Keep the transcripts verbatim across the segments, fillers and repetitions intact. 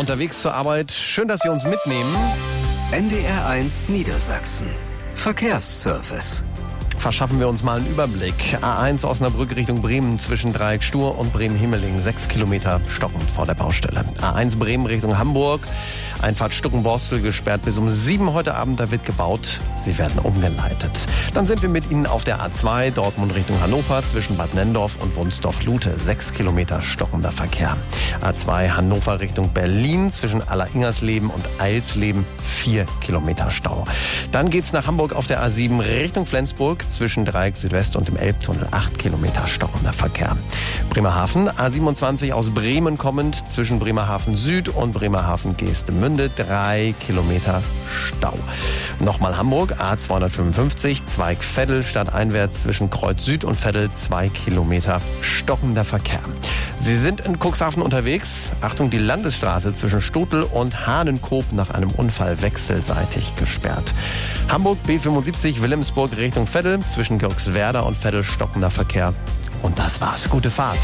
unterwegs zur Arbeit. Schön, dass Sie uns mitnehmen. N D R eins Niedersachsen. Verkehrsservice. Verschaffen wir uns mal einen Überblick. A eins Osnabrück Richtung Bremen zwischen Dreieck-Stur und Bremen-Himmeling. Sechs Kilometer stockend vor der Baustelle. A eins Bremen Richtung Hamburg. Einfahrt Stuckenborstel gesperrt bis um sieben heute Abend. Da wird gebaut. Sie werden umgeleitet. Dann sind wir mit Ihnen auf der A zwei Dortmund Richtung Hannover zwischen Bad Nenndorf und Wunsdorf-Lute. Sechs Kilometer stockender Verkehr. A zwei Hannover Richtung Berlin zwischen Aller-Ingersleben und Eilsleben. Vier Kilometer Stau. Dann geht's nach Hamburg auf der A sieben Richtung Flensburg zwischen Dreieck Südwest und dem Elbtunnel. Acht Kilometer stockender Verkehr. Bremerhaven A siebenundzwanzig aus Bremen kommend zwischen Bremerhaven Süd und Bremerhaven Geestemünde. Drei Kilometer Stau. Nochmal Hamburg A zweihundertfünfundfünfzig Zweig Veddel stadteinwärts zwischen Kreuz Süd und Veddel. Zwei Kilometer stockender Verkehr. Sie sind in Cuxhaven unterwegs. Achtung, die Landesstraße zwischen Stotel und Hahnenkoop nach einem Unfall wechselseitig gesperrt. Hamburg B fünfundsiebzig Wilhelmsburg Richtung Veddel zwischen Görgswerda und Veddel stockender Verkehr. Und das war's. Gute Fahrt.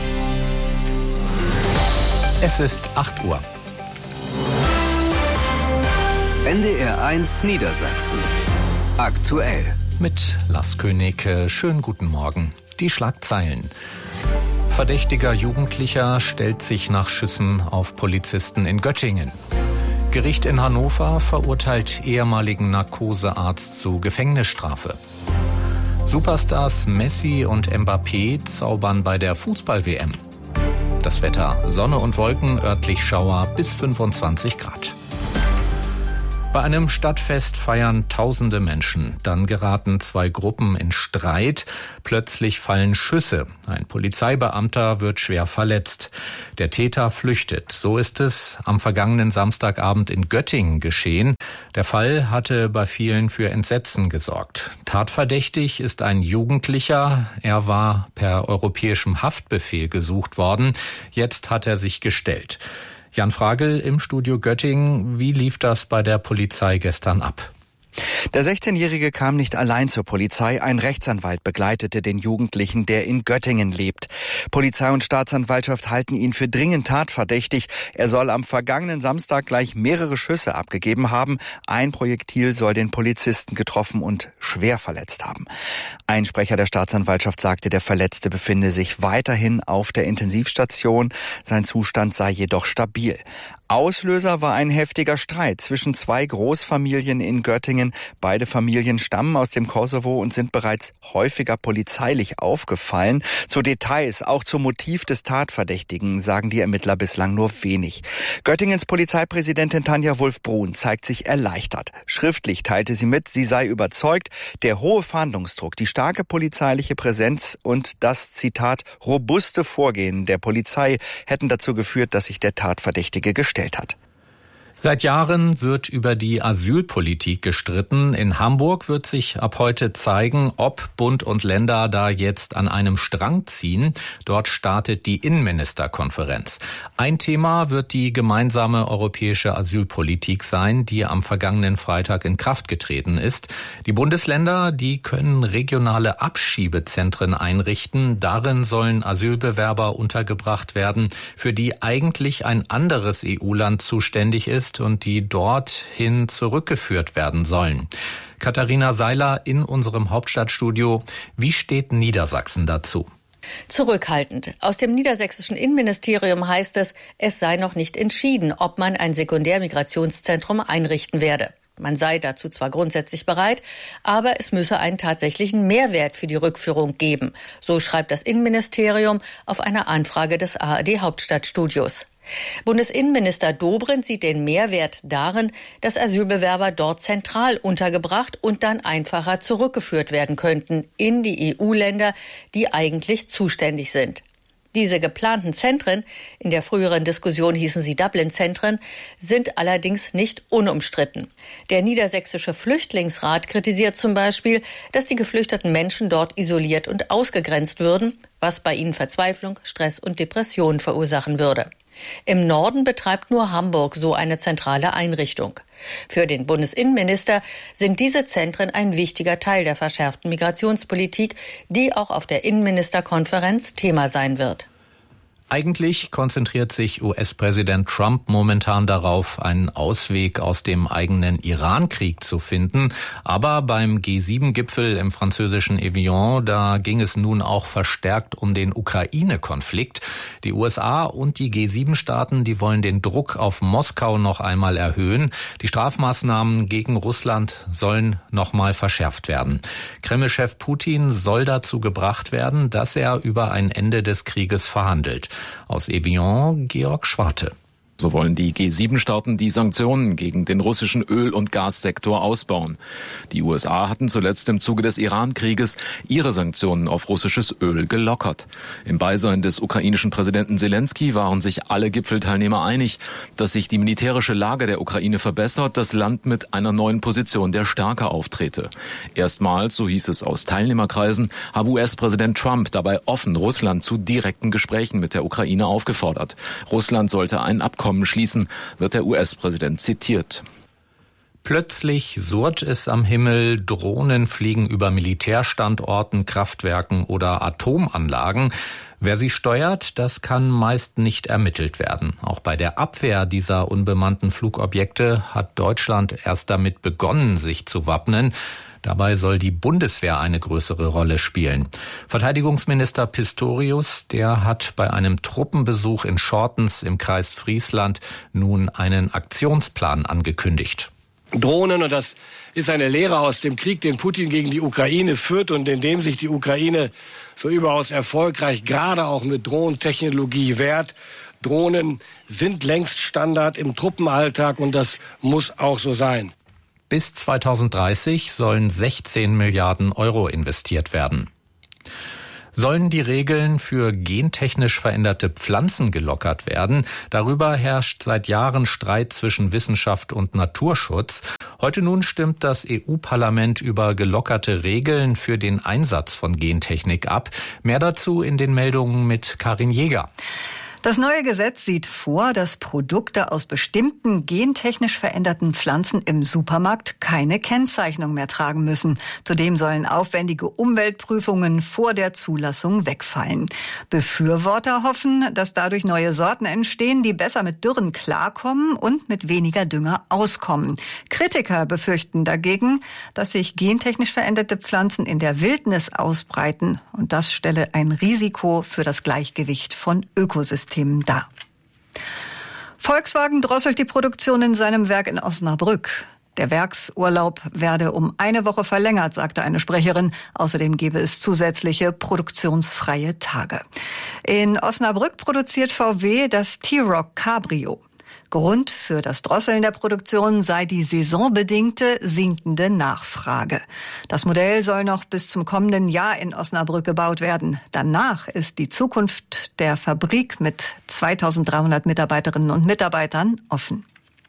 Es ist acht Uhr. N D R eins Niedersachsen. Aktuell. Mit Lars König. Schönen guten Morgen. Die Schlagzeilen. Verdächtiger Jugendlicher stellt sich nach Schüssen auf Polizisten in Göttingen. Gericht in Hannover verurteilt ehemaligen Narkosearzt zu Gefängnisstrafe. Superstars Messi und Mbappé zaubern bei der Fußball-W M. Das Wetter: Sonne und Wolken, örtlich Schauer bis fünfundzwanzig Grad. Bei einem Stadtfest feiern tausende Menschen. Dann geraten zwei Gruppen in Streit. Plötzlich fallen Schüsse. Ein Polizeibeamter wird schwer verletzt. Der Täter flüchtet. So ist es am vergangenen Samstagabend in Göttingen geschehen. Der Fall hatte bei vielen für Entsetzen gesorgt. Tatverdächtig ist ein Jugendlicher. Er war per europäischem Haftbefehl gesucht worden. Jetzt hat er sich gestellt. Jan Fragel im Studio Göttingen. Wie lief das bei der Polizei gestern ab? Der sechzehnjährige kam nicht allein zur Polizei. Ein Rechtsanwalt begleitete den Jugendlichen, der in Göttingen lebt. Polizei und Staatsanwaltschaft halten ihn für dringend tatverdächtig. Er soll am vergangenen Samstag gleich mehrere Schüsse abgegeben haben. Ein Projektil soll den Polizisten getroffen und schwer verletzt haben. Ein Sprecher der Staatsanwaltschaft sagte, der Verletzte befinde sich weiterhin auf der Intensivstation. Sein Zustand sei jedoch stabil. Auslöser war ein heftiger Streit zwischen zwei Großfamilien in Göttingen. Beide Familien stammen aus dem Kosovo und sind bereits häufiger polizeilich aufgefallen. Zu Details, auch zum Motiv des Tatverdächtigen, sagen die Ermittler bislang nur wenig. Göttingens Polizeipräsidentin Tanja Wulff-Brun zeigt sich erleichtert. Schriftlich teilte sie mit, sie sei überzeugt, der hohe Fahndungsdruck, die starke polizeiliche Präsenz und das, Zitat, robuste Vorgehen der Polizei hätten dazu geführt, dass sich der Tatverdächtige gestellt hat. Seit Jahren wird über die Asylpolitik gestritten. In Hamburg wird sich ab heute zeigen, ob Bund und Länder da jetzt an einem Strang ziehen. Dort startet die Innenministerkonferenz. Ein Thema wird die gemeinsame europäische Asylpolitik sein, die am vergangenen Freitag in Kraft getreten ist. Die Bundesländer, die können regionale Abschiebezentren einrichten. Darin sollen Asylbewerber untergebracht werden, für die eigentlich ein anderes E U-Land zuständig ist und die dorthin zurückgeführt werden sollen. Katharina Seiler in unserem Hauptstadtstudio. Wie steht Niedersachsen dazu? Zurückhaltend. Aus dem niedersächsischen Innenministerium heißt es, es sei noch nicht entschieden, ob man ein Sekundärmigrationszentrum einrichten werde. Man sei dazu zwar grundsätzlich bereit, aber es müsse einen tatsächlichen Mehrwert für die Rückführung geben. So schreibt das Innenministerium auf eine Anfrage des A R D-Hauptstadtstudios. Bundesinnenminister Dobrindt sieht den Mehrwert darin, dass Asylbewerber dort zentral untergebracht und dann einfacher zurückgeführt werden könnten in die E U-Länder, die eigentlich zuständig sind. Diese geplanten Zentren, in der früheren Diskussion hießen sie Dublin-Zentren, sind allerdings nicht unumstritten. Der Niedersächsische Flüchtlingsrat kritisiert zum Beispiel, dass die geflüchteten Menschen dort isoliert und ausgegrenzt würden, was bei ihnen Verzweiflung, Stress und Depressionen verursachen würde. Im Norden betreibt nur Hamburg so eine zentrale Einrichtung. Für den Bundesinnenminister sind diese Zentren ein wichtiger Teil der verschärften Migrationspolitik, die auch auf der Innenministerkonferenz Thema sein wird. Eigentlich konzentriert sich U S-Präsident Trump momentan darauf, einen Ausweg aus dem eigenen Iran-Krieg zu finden. Aber beim G sieben Gipfel im französischen Evian, da ging es nun auch verstärkt um den Ukraine-Konflikt. Die U S A und die G sieben Staaten, die wollen den Druck auf Moskau noch einmal erhöhen. Die Strafmaßnahmen gegen Russland sollen noch mal verschärft werden. Kreml-Chef Putin soll dazu gebracht werden, dass er über ein Ende des Krieges verhandelt. Aus Evian, Georg Schwarte. So wollen die G sieben Staaten die Sanktionen gegen den russischen Öl- und Gassektor ausbauen. Die U S A hatten zuletzt im Zuge des Iran-Krieges ihre Sanktionen auf russisches Öl gelockert. Im Beisein des ukrainischen Präsidenten Zelensky waren sich alle Gipfelteilnehmer einig, dass sich die militärische Lage der Ukraine verbessert, das Land mit einer neuen Position der Stärke auftrete. Erstmals, so hieß es aus Teilnehmerkreisen, habe U S-Präsident Trump dabei offen Russland zu direkten Gesprächen mit der Ukraine aufgefordert. Russland sollte ein Abkommen schließen, wird der U S-Präsident zitiert. Plötzlich surrt es am Himmel, Drohnen fliegen über Militärstandorten, Kraftwerken oder Atomanlagen. Wer sie steuert, das kann meist nicht ermittelt werden. Auch bei der Abwehr dieser unbemannten Flugobjekte hat Deutschland erst damit begonnen, sich zu wappnen. Dabei soll die Bundeswehr eine größere Rolle spielen. Verteidigungsminister Pistorius, der hat bei einem Truppenbesuch in Schortens im Kreis Friesland nun einen Aktionsplan angekündigt. Drohnen, und das ist eine Lehre aus dem Krieg, den Putin gegen die Ukraine führt und in dem sich die Ukraine so überaus erfolgreich gerade auch mit Drohnentechnologie wehrt. Drohnen sind längst Standard im Truppenalltag und das muss auch so sein. Bis zweitausenddreißig sollen sechzehn Milliarden Euro investiert werden. Sollen die Regeln für gentechnisch veränderte Pflanzen gelockert werden? Darüber herrscht seit Jahren Streit zwischen Wissenschaft und Naturschutz. Heute nun stimmt das E U-Parlament über gelockerte Regeln für den Einsatz von Gentechnik ab. Mehr dazu in den Meldungen mit Karin Jäger. Das neue Gesetz sieht vor, dass Produkte aus bestimmten gentechnisch veränderten Pflanzen im Supermarkt keine Kennzeichnung mehr tragen müssen. Zudem sollen aufwendige Umweltprüfungen vor der Zulassung wegfallen. Befürworter hoffen, dass dadurch neue Sorten entstehen, die besser mit Dürren klarkommen und mit weniger Dünger auskommen. Kritiker befürchten dagegen, dass sich gentechnisch veränderte Pflanzen in der Wildnis ausbreiten. Und das stelle ein Risiko für das Gleichgewicht von Ökosystemen dar. Volkswagen drosselt die Produktion in seinem Werk in Osnabrück. Der Werksurlaub werde um eine Woche verlängert, sagte eine Sprecherin. Außerdem gebe es zusätzliche produktionsfreie Tage. In Osnabrück produziert V W das T-Roc Cabrio. Grund für das Drosseln der Produktion sei die saisonbedingte sinkende Nachfrage. Das Modell soll noch bis zum kommenden Jahr in Osnabrück gebaut werden. Danach ist die Zukunft der Fabrik mit zweitausenddreihundert Mitarbeiterinnen und Mitarbeitern offen.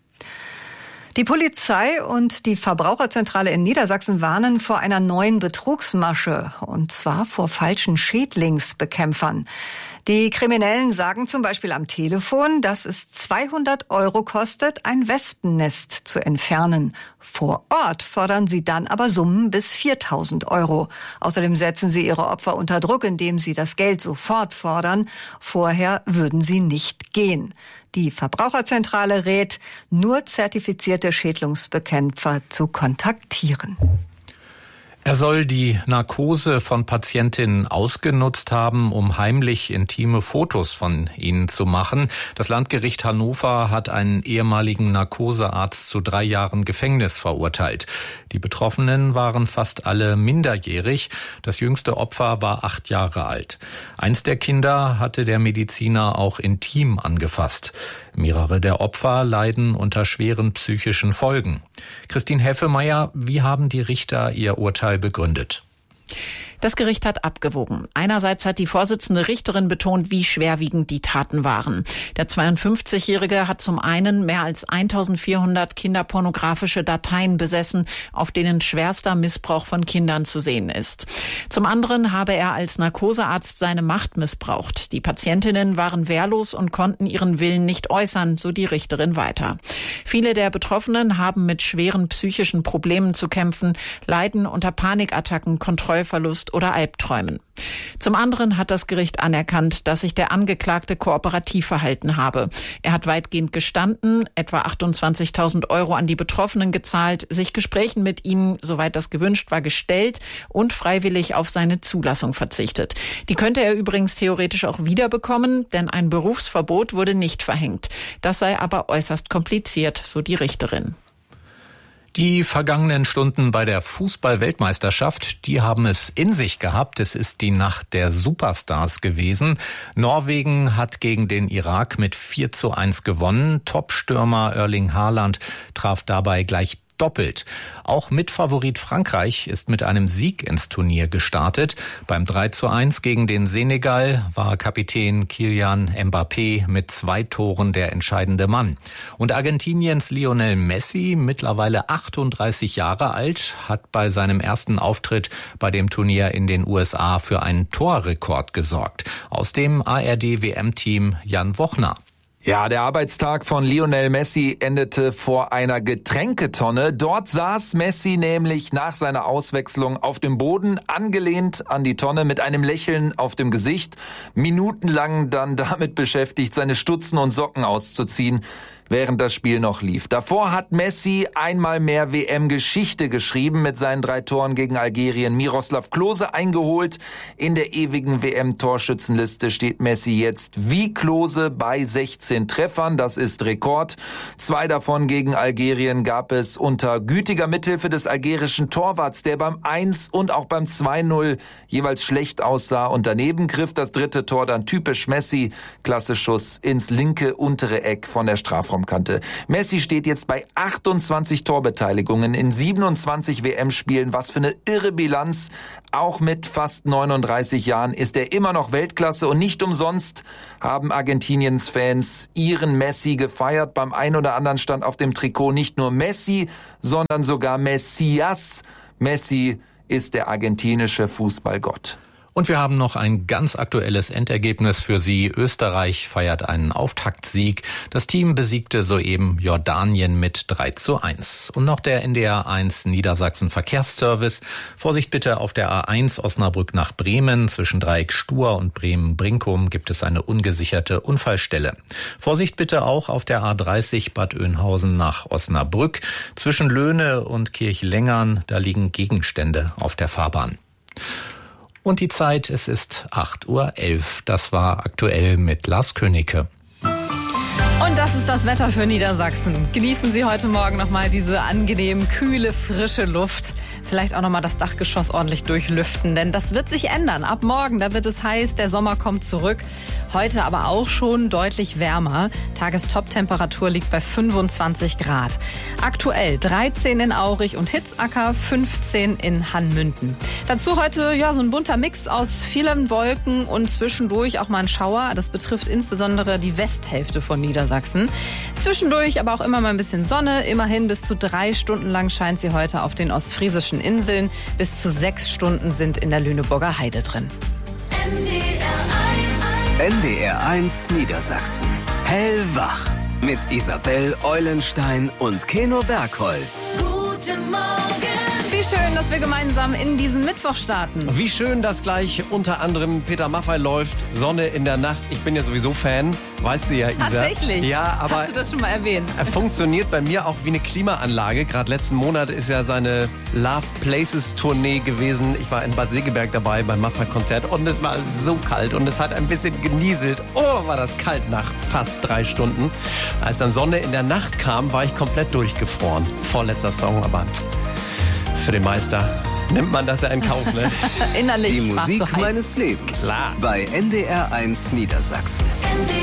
Die Polizei und die Verbraucherzentrale in Niedersachsen warnen vor einer neuen Betrugsmasche, und zwar vor falschen Schädlingsbekämpfern. Die Kriminellen sagen zum Beispiel am Telefon, dass es zweihundert Euro kostet, ein Wespennest zu entfernen. Vor Ort fordern sie dann aber Summen bis viertausend Euro. Außerdem setzen sie ihre Opfer unter Druck, indem sie das Geld sofort fordern. Vorher würden sie nicht gehen. Die Verbraucherzentrale rät, nur zertifizierte Schädlingsbekämpfer zu kontaktieren. Er soll die Narkose von Patientinnen ausgenutzt haben, um heimlich intime Fotos von ihnen zu machen. Das Landgericht Hannover hat einen ehemaligen Narkosearzt zu drei Jahren Gefängnis verurteilt. Die Betroffenen waren fast alle minderjährig. Das jüngste Opfer war acht Jahre alt. Eins der Kinder hatte der Mediziner auch intim angefasst. Mehrere der Opfer leiden unter schweren psychischen Folgen. Christine Heffemeyer, wie haben die Richter ihr Urteil begründet? Das Gericht hat abgewogen. Einerseits hat die Vorsitzende Richterin betont, wie schwerwiegend die Taten waren. Der zweiundfünfzigjährige hat zum einen mehr als eintausendvierhundert kinderpornografische Dateien besessen, auf denen schwerster Missbrauch von Kindern zu sehen ist. Zum anderen habe er als Narkosearzt seine Macht missbraucht. Die Patientinnen waren wehrlos und konnten ihren Willen nicht äußern, so die Richterin weiter. Viele der Betroffenen haben mit schweren psychischen Problemen zu kämpfen, leiden unter Panikattacken, Kontrollverlust Angst oder Albträumen. Zum anderen hat das Gericht anerkannt, dass sich der Angeklagte kooperativ verhalten habe. Er hat weitgehend gestanden, etwa achtundzwanzigtausend Euro an die Betroffenen gezahlt, sich Gesprächen mit ihnen, soweit das gewünscht war, gestellt und freiwillig auf seine Zulassung verzichtet. Die könnte er übrigens theoretisch auch wiederbekommen, denn ein Berufsverbot wurde nicht verhängt. Das sei aber äußerst kompliziert, so die Richterin. Die vergangenen Stunden bei der Fußball-Weltmeisterschaft, die haben es in sich gehabt. Es ist die Nacht der Superstars gewesen. Norwegen hat gegen den Irak mit vier zu eins gewonnen. Top-Stürmer Erling Haaland traf dabei gleich doppelt. Auch Mitfavorit Frankreich ist mit einem Sieg ins Turnier gestartet. Beim drei zu eins gegen den Senegal war Kapitän Kylian Mbappé mit zwei Toren der entscheidende Mann. Und Argentiniens Lionel Messi, mittlerweile achtunddreißig Jahre alt, hat bei seinem ersten Auftritt bei dem Turnier in den U S A für einen Torrekord gesorgt. Aus dem A R D-W M-Team Jan Wochner. Ja, der Arbeitstag von Lionel Messi endete vor einer Getränketonne. Dort saß Messi nämlich nach seiner Auswechslung auf dem Boden, angelehnt an die Tonne mit einem Lächeln auf dem Gesicht, minutenlang dann damit beschäftigt, seine Stutzen und Socken auszuziehen, während das Spiel noch lief. Davor hat Messi einmal mehr W M-Geschichte geschrieben mit seinen drei Toren gegen Algerien. Miroslav Klose eingeholt. In der ewigen W M-Torschützenliste steht Messi jetzt wie Klose bei sechzehn Treffern. Das ist Rekord. Zwei davon gegen Algerien gab es unter gütiger Mithilfe des algerischen Torwarts, der beim eins und auch beim zwei null jeweils schlecht aussah und daneben griff. Das dritte Tor dann typisch Messi. Klasse Schuss ins linke untere Eck von der Strafraum. Kante. Messi steht jetzt bei achtundzwanzig Torbeteiligungen in siebenundzwanzig W M-Spielen. Was für eine irre Bilanz. Auch mit fast neununddreißig Jahren ist er immer noch Weltklasse und nicht umsonst haben Argentiniens Fans ihren Messi gefeiert. Beim einen oder anderen stand auf dem Trikot nicht nur Messi, sondern sogar Messias. Messi ist der argentinische Fußballgott. Und wir haben noch ein ganz aktuelles Endergebnis für Sie. Österreich feiert einen Auftaktsieg. Das Team besiegte soeben Jordanien mit drei zu eins. Und noch der N D R eins Niedersachsen Verkehrsservice. Vorsicht bitte auf der A eins Osnabrück nach Bremen. Zwischen Dreieck Stur und Bremen-Brinkum gibt es eine ungesicherte Unfallstelle. Vorsicht bitte auch auf der A dreißig Bad Oeynhausen nach Osnabrück. Zwischen Löhne und Kirchlengern, da liegen Gegenstände auf der Fahrbahn. Und die Zeit, es ist acht Uhr elf. Das war aktuell mit Lars Königke. Und das ist das Wetter für Niedersachsen. Genießen Sie heute Morgen nochmal diese angenehm kühle, frische Luft. Vielleicht auch nochmal das Dachgeschoss ordentlich durchlüften, denn das wird sich ändern. Ab morgen, da wird es heiß, der Sommer kommt zurück. Heute aber auch schon deutlich wärmer. Tagestop-Temperatur liegt bei fünfundzwanzig Grad. Aktuell dreizehn in Aurich und Hitzacker, fünfzehn in Hanmünden. Dazu heute ja so ein bunter Mix aus vielen Wolken und zwischendurch auch mal ein Schauer. Das betrifft insbesondere die Westhälfte von Niedersachsen. Zwischendurch aber auch immer mal ein bisschen Sonne. Immerhin bis zu drei Stunden lang scheint sie heute auf den ostfriesischen Inseln. Bis zu sechs Stunden sind in der Lüneburger Heide drin. N D R eins Niedersachsen. Hellwach. Mit Isabel Eulenstein und Keno Bergholz. Guten Morgen. Wie schön, dass wir gemeinsam in diesen Mittwoch starten. Wie schön, dass gleich unter anderem Peter Maffay läuft. Sonne in der Nacht. Ich bin ja sowieso Fan. Weißt du ja, Isa. Tatsächlich? Ja, aber hast du das schon mal erwähnt? Er funktioniert bei mir auch wie eine Klimaanlage. Gerade letzten Monat ist ja seine Love Places Tournee gewesen. Ich war in Bad Segeberg dabei beim Maffay-Konzert und es war so kalt und es hat ein bisschen genieselt. Oh, war das kalt nach fast drei Stunden. Als dann Sonne in der Nacht kam, war ich komplett durchgefroren. Vorletzter Song, aber für den Meister nimmt man das ja in Kauf, ne? Innerlich Die Musik so meines Lebens. Klar. Bei N D R eins Niedersachsen.